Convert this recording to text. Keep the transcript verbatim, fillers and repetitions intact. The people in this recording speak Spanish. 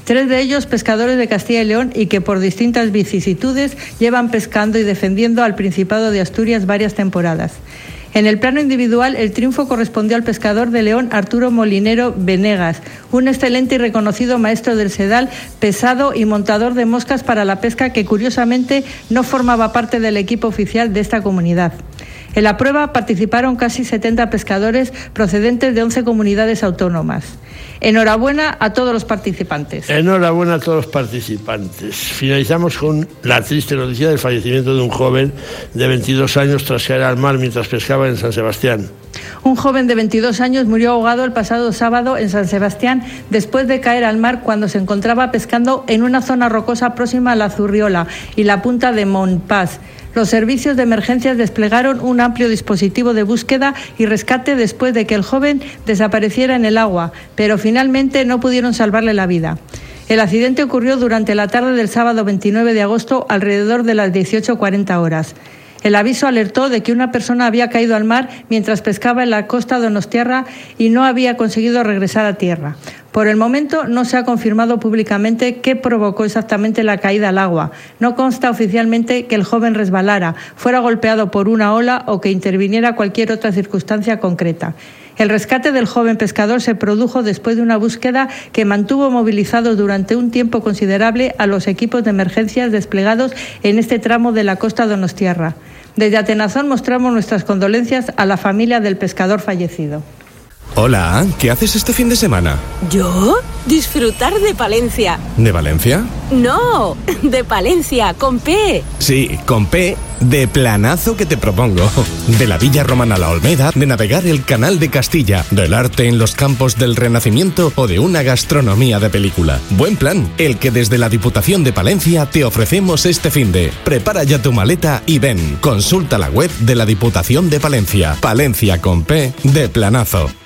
tres de ellos pescadores de Castilla y León y que por distintas vicisitudes llevan pescando y defendiendo al Principado de Asturias varias temporadas. En el plano individual, el triunfo correspondió al pescador de León Arturo Molinero Venegas, un excelente y reconocido maestro del sedal, pesado y montador de moscas para la pesca que curiosamente no formaba parte del equipo oficial de esta comunidad. En la prueba participaron casi setenta pescadores procedentes de once comunidades autónomas. Enhorabuena a todos los participantes. Enhorabuena a todos los participantes. Finalizamos con la triste noticia del fallecimiento de un joven de veintidós años tras caer al mar mientras pescaba en San Sebastián. Un joven de veintidós años murió ahogado el pasado sábado en San Sebastián después de caer al mar cuando se encontraba pescando en una zona rocosa próxima a la Zurriola y la punta de Montpaz. Los servicios de emergencias desplegaron un amplio dispositivo de búsqueda y rescate después de que el joven desapareciera en el agua, pero finalmente no pudieron salvarle la vida. El accidente ocurrió durante la tarde del sábado veintinueve de agosto alrededor de las dieciocho cuarenta horas. El aviso alertó de que una persona había caído al mar mientras pescaba en la costa donostiarra y no había conseguido regresar a tierra. Por el momento no se ha confirmado públicamente qué provocó exactamente la caída al agua. No consta oficialmente que el joven resbalara, fuera golpeado por una ola o que interviniera cualquier otra circunstancia concreta. El rescate del joven pescador se produjo después de una búsqueda que mantuvo movilizados durante un tiempo considerable a los equipos de emergencias desplegados en este tramo de la costa donostiarra. Desde Atenazón mostramos nuestras condolencias a la familia del pescador fallecido. Hola, ¿qué haces este fin de semana? ¿Yo? Disfrutar de Palencia. ¿De Valencia? No, de Palencia, con P. Sí, con P, de planazo que te propongo. De la Villa Romana La Olmeda, de navegar el Canal de Castilla, del arte en los campos del Renacimiento o de una gastronomía de película. Buen plan, el que desde la Diputación de Palencia te ofrecemos este finde. Prepara ya tu maleta y ven. Consulta la web de la Diputación de Palencia. Palencia con P, de planazo.